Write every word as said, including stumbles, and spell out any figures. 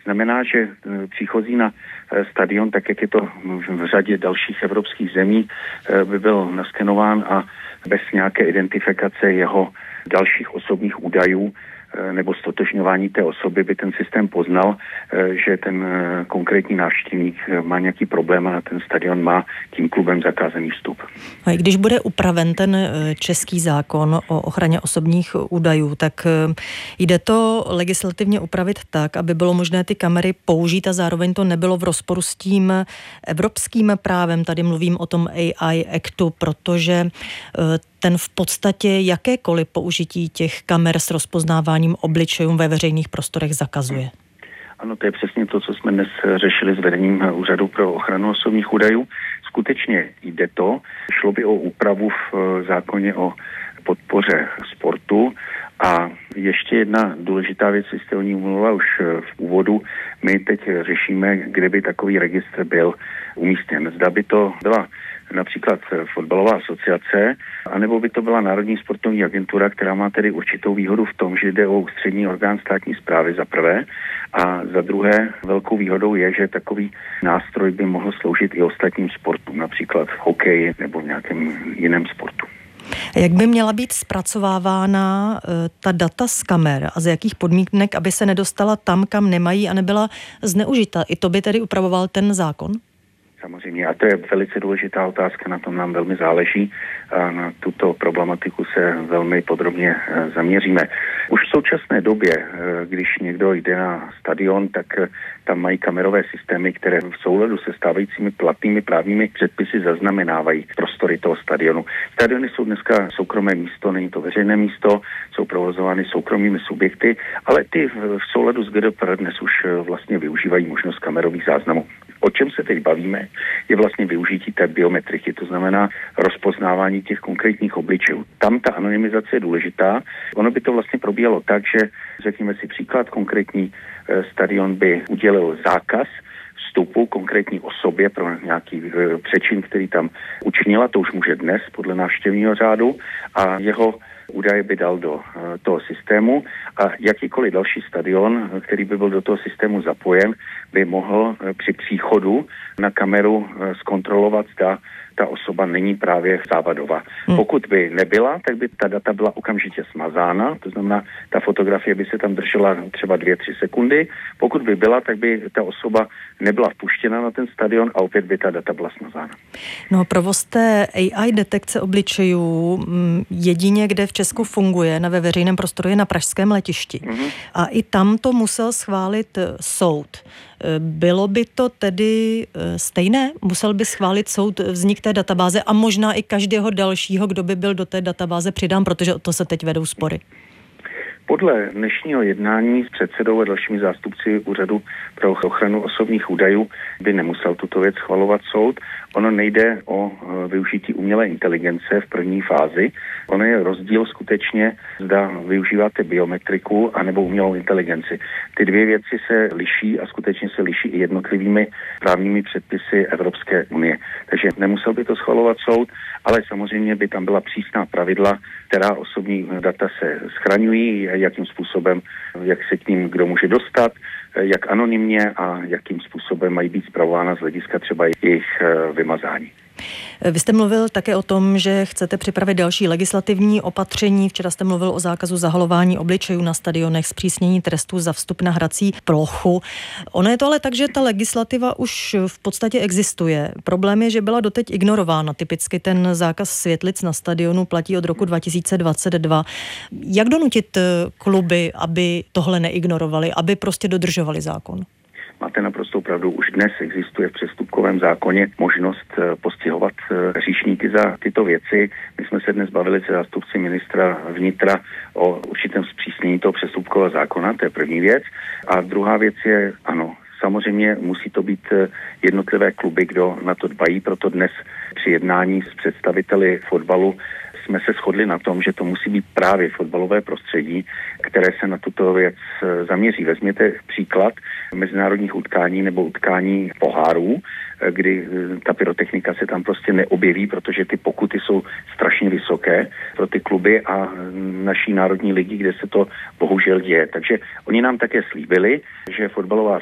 Znamená, že příchozí na stadion, tak jak je to v řadě dalších evropských zemí, by byl naskenován a bez nějaké identifikace jeho dalších osobních údajů nebo stotožňování té osoby by ten systém poznal, že ten konkrétní návštěvník má nějaký problém a na ten stadion má tím klubem zakázaný vstup. A i když bude upraven ten český zákon o ochraně osobních údajů, tak jde to legislativně upravit tak, aby bylo možné ty kamery použít a zároveň to nebylo v rozporu s tím evropským právem. Tady mluvím o tom A I Actu, protože ten v podstatě jakékoliv použití těch kamer s rozpoznáváním obličejů ve veřejných prostorech zakazuje. Ano, to je přesně to, co jsme dnes řešili s vedením Úřadu pro ochranu osobních údajů. Skutečně jde to. Šlo by o úpravu v zákoně o podpoře sportu. A ještě jedna důležitá věc, jste o ní mluvila už v úvodu. My teď řešíme, kde by takový registr byl umístěn. Zda by to byla například fotbalová asociace, anebo by to byla Národní sportovní agentura, která má tedy určitou výhodu v tom, že jde o ústřední orgán státní správy za prvé a za druhé velkou výhodou je, že takový nástroj by mohl sloužit i ostatním sportům, například v hokeji nebo v nějakém jiném sportu. Jak by měla být zpracovávána ta data z kamer a z jakých podmínek, aby se nedostala tam, kam nemají a nebyla zneužita? I to by tedy upravoval ten zákon? Samozřejmě, a to je velice důležitá otázka, na tom nám velmi záleží a na tuto problematiku se velmi podrobně zaměříme. Už v současné době, když někdo jde na stadion, tak tam mají kamerové systémy, které v souladu se stávajícími platnými právními předpisy zaznamenávají prostory toho stadionu. Stadiony jsou dneska soukromé místo, není to veřejné místo, jsou provozovány soukromými subjekty, ale ty v souladu s G D P R dnes už vlastně využívají možnost kamerových záznamů. O čem se teď bavíme, je vlastně využití té biometriky, to znamená rozpoznávání těch konkrétních obličejů. Tam ta anonymizace je důležitá. Ono by to vlastně probíhalo tak, že řekněme si příklad, konkrétní stadion by udělil zákaz vstupu konkrétní osobě pro nějaký přečin, který tam učinila, to už může dnes podle návštěvního řádu, a jeho údaje by dal do toho systému a jakýkoliv další stadion, který by byl do toho systému zapojen, by mohl při příchodu na kameru zkontrolovat, zda ta osoba není právě závadová. Hmm. Pokud by nebyla, tak by ta data byla okamžitě smazána, to znamená, ta fotografie by se tam držela třeba dvě, tři sekundy. Pokud by byla, tak by ta osoba nebyla vpuštěna na ten stadion a opět by ta data byla smazána. No, provoz té A I detekce obličejů jedině, kde v Česku funguje na ve veřejném prostoru, je na pražském letišti. Hmm. A i tam to musel schválit soud. Bylo by to tedy stejné? Musel by schválit soud vznik té databáze a možná i každého dalšího, kdo by byl do té databáze přidán, protože o to se teď vedou spory. Podle dnešního jednání s předsedou a dalšími zástupci Úřadu pro ochranu osobních údajů by nemusel tuto věc schvalovat soud. Ono nejde o využití umělé inteligence v první fázi. Ono je rozdíl skutečně, zda využíváte biometriku anebo umělou inteligenci. Ty dvě věci se liší a skutečně se liší i jednotlivými právními předpisy Evropské unie. Takže nemusel by to schvalovat soud, ale samozřejmě by tam byla přísná pravidla, která osobní data se schraňují, jakým způsobem, jak se k ním kdo může dostat, jak anonymně a jakým způsobem mají být spravována z hlediska třeba jejich vymazání. Vy jste mluvil také o tom, že chcete připravit další legislativní opatření. Včera jste mluvil o zákazu zahalování obličejů na stadionech, zpřísnění trestů za vstup na hrací plochu. Ono je to ale tak, že ta legislativa už v podstatě existuje. Problém je, že byla doteď ignorována. Typicky ten zákaz světlic na stadionu platí od roku dva tisíce dvacet dva. Jak donutit kluby, aby tohle neignorovali, aby prostě dodržovali zákon? Máte naprostou pravdu, už dnes existuje v přestupkovém zákoně možnost postihovat hříšníky za tyto věci. My jsme se dnes bavili se zástupci ministra vnitra o určitém zpřísnění toho přestupkového zákona, to je první věc. A druhá věc je, ano, samozřejmě musí to být jednotlivé kluby, kdo na to dbají, proto dnes při jednání s představiteli fotbalu jsme se shodli na tom, že to musí být právě fotbalové prostředí, které se na tuto věc zaměří. Vezměte příklad mezinárodních utkání nebo utkání pohárů, kdy ta pyrotechnika se tam prostě neobjeví, protože ty pokuty jsou strašně vysoké pro ty kluby a naší národní ligy, kde se to bohužel děje. Takže oni nám také slíbili, že fotbalová